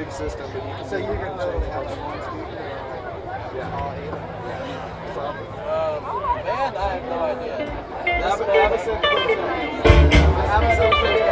big system, but you can. So you're going to only have one speaker? Yeah. All 8? Man, I have no idea. I haven't said